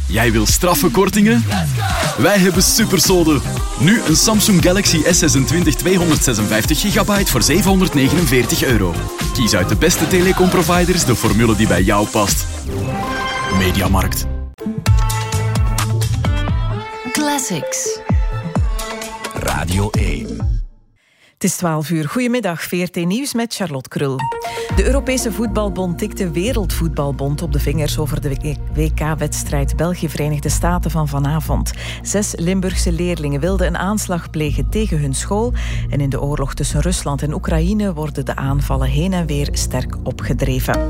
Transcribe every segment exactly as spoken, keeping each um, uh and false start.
Jij wil straffe kortingen? Wij hebben supersode. Nu een Samsung Galaxy S zesentwintig tweehonderdzesenvijftig gigabyte voor zevenhonderdnegenenveertig euro. Kies uit de beste telecomproviders de formule die bij jou past. Mediamarkt. Classics. Radio één. Het is twaalf uur. Goedemiddag, V R T Nieuws met Charlotte Krul. De Europese Voetbalbond tikt de Wereldvoetbalbond op de vingers over de W K-wedstrijd België-Verenigde Staten van vanavond. Zes Limburgse leerlingen wilden een aanslag plegen tegen hun school. En in de oorlog tussen Rusland en Oekraïne worden de aanvallen heen en weer sterk opgedreven.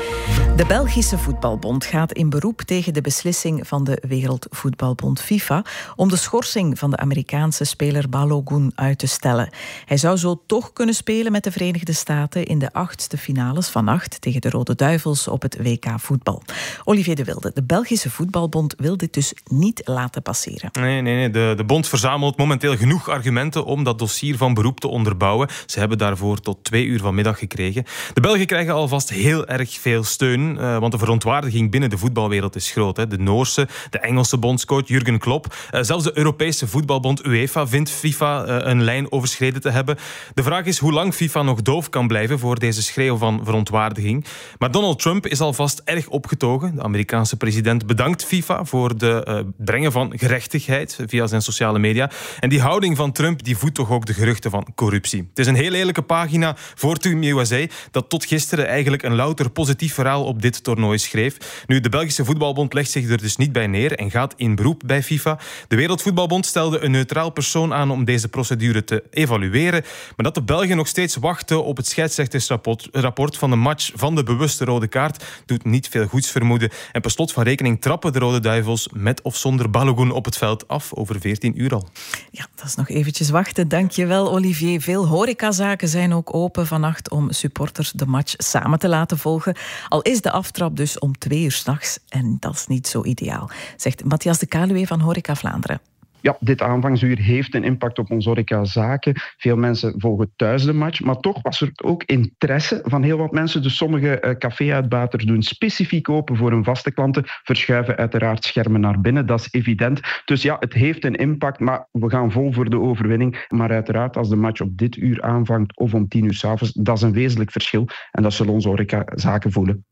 De Belgische Voetbalbond gaat in beroep tegen de beslissing van de Wereldvoetbalbond FIFA om de schorsing van de Amerikaanse speler Balogun uit te stellen. Hij zou zo toch kunnen spelen met de Verenigde Staten in de achtste finales vannacht tegen de Rode Duivels op het W K voetbal. Olivier de Wilde, de Belgische Voetbalbond wil dit dus niet laten passeren. Nee, nee, nee. De, de bond verzamelt momenteel genoeg argumenten om dat dossier van beroep te onderbouwen. Ze hebben daarvoor tot twee uur vanmiddag gekregen. De Belgen krijgen alvast heel erg veel steun, uh, want de verontwaardiging binnen de voetbalwereld is groot. Hè. De Noorse, de Engelse bondscoach Jurgen Klopp, uh, zelfs de Europese voetbalbond UEFA vindt FIFA uh, een lijn overschreden te hebben. De vraag is hoe lang FIFA nog doof kan blijven voor deze schreeuw van verontwaardiging. Maar Donald Trump is alvast erg opgetogen. De Amerikaanse president bedankt FIFA voor de uh, brengen van gerechtigheid via zijn sociale media. En die houding van Trump die voedt toch ook de geruchten van corruptie. Het is een heel lelijke pagina voor Team U S A dat tot gisteren eigenlijk een louter positief verhaal op dit toernooi schreef. Nu, de Belgische Voetbalbond legt zich er dus niet bij neer en gaat in beroep bij FIFA. De Wereldvoetbalbond stelde een neutraal persoon aan om deze procedure te evalueren. Maar dat de Belgen nog steeds wachten op het scheidsrechtersrapport rapport van de match van de bewuste rode kaart doet niet veel goeds vermoeden. En per slot van rekening trappen de Rode Duivels met of zonder Balogun op het veld af over veertien uur al. Ja, dat is nog eventjes wachten. Dankjewel, Olivier. Veel horecazaken zijn ook open vannacht om supporters de match samen te laten volgen. Al is de aftrap dus om twee uur 's nachts en dat is niet zo ideaal, zegt Matthias de Kaluwe van Horeca Vlaanderen. Ja, dit aanvangsuur heeft een impact op onze horecazaken. Veel mensen volgen thuis de match, maar toch was er ook interesse van heel wat mensen. Dus sommige uh, café-uitbaters doen specifiek open voor hun vaste klanten, verschuiven uiteraard schermen naar binnen, dat is evident. Dus ja, het heeft een impact, maar we gaan vol voor de overwinning. Maar uiteraard, als de match op dit uur aanvangt of om tien uur 's avonds, dat is een wezenlijk verschil en dat zullen onze horecazaken voelen.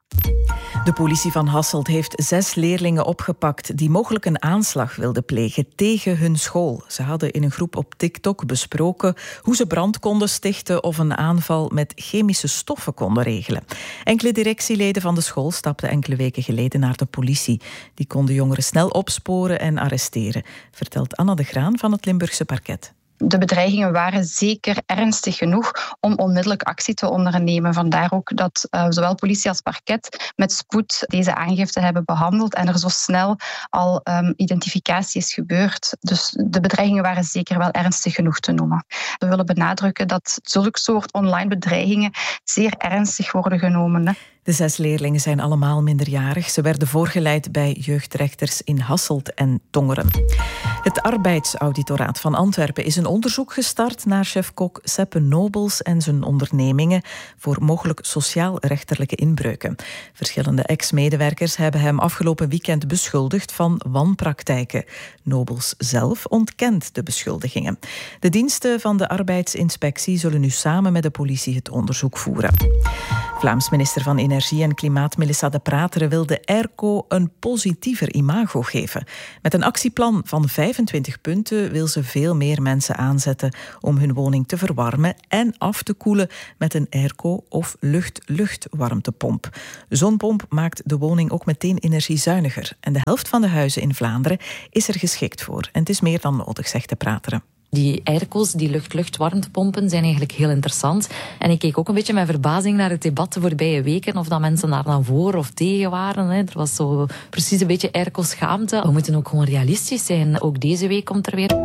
De politie van Hasselt heeft zes leerlingen opgepakt die mogelijk een aanslag wilden plegen tegen hun school. Ze hadden in een groep op TikTok besproken hoe ze brand konden stichten of een aanval met chemische stoffen konden regelen. Enkele directieleden van de school stapten enkele weken geleden naar de politie. Die kon de jongeren snel opsporen en arresteren, vertelt Anna de Graan van het Limburgse parket. De bedreigingen waren zeker ernstig genoeg om onmiddellijk actie te ondernemen. Vandaar ook dat uh, zowel politie als parket met spoed deze aangifte hebben behandeld en er zo snel al um, identificatie is gebeurd. Dus de bedreigingen waren zeker wel ernstig genoeg te noemen. We willen benadrukken dat zulke soort online bedreigingen zeer ernstig worden genomen. Hè. De zes leerlingen zijn allemaal minderjarig. Ze werden voorgeleid bij jeugdrechters in Hasselt en Tongeren. Het Arbeidsauditoraat van Antwerpen is een onderzoek gestart naar chef-kok Seppe Nobels en zijn ondernemingen voor mogelijk sociaal-rechterlijke inbreuken. Verschillende ex-medewerkers hebben hem afgelopen weekend beschuldigd van wanpraktijken. Nobels zelf ontkent de beschuldigingen. De diensten van de arbeidsinspectie zullen nu samen met de politie het onderzoek voeren. Vlaams minister van Energie en Klimaat Melissa De Prateren wil de airco een positiever imago geven. Met een actieplan van vijfentwintig punten wil ze veel meer mensen aanzetten om hun woning te verwarmen en af te koelen met een airco of lucht-lucht-warmtepomp. De zonpomp maakt de woning ook meteen energiezuiniger en de helft van de huizen in Vlaanderen is er geschikt voor. En het is meer dan nodig, zegt De Prateren. Die airco's, die lucht-lucht-warmtepompen, zijn eigenlijk heel interessant. En ik keek ook een beetje met verbazing naar het debat de voorbije weken, of dat mensen daar dan voor of tegen waren. Hè. Er was zo precies een beetje airco-schaamte. We moeten ook gewoon realistisch zijn. Ook deze week komt er weer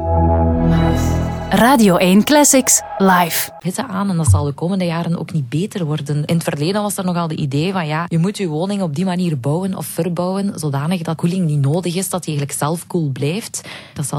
Radio één Classics live. Hitte aan en dat zal de komende jaren ook niet beter worden. In het verleden was er nogal de idee van ja, je moet je woning op die manier bouwen of verbouwen, zodanig dat koeling niet nodig is, dat die eigenlijk zelf koel blijft. Dat zal